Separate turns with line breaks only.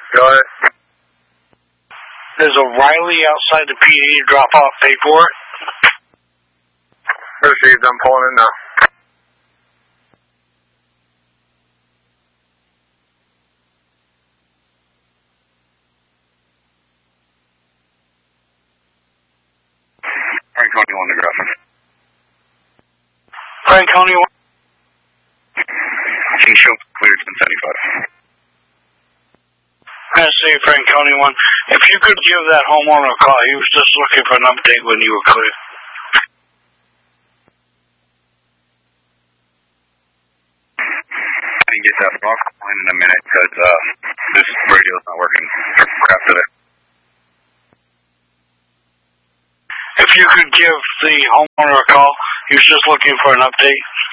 Go ahead.
There's a Riley outside the PD to drop off paperwork.
Received. I'm pulling in now.
Frank County 1 to Grafton.
Frank County 1.
King Show cleared 1075.
I see Frank County 1. If you could give that homeowner a call, he was just looking for an update when you were clear.
I can get that off in a minute because this radio's not working crap today.
If you could give the homeowner a call, he was just looking for an update.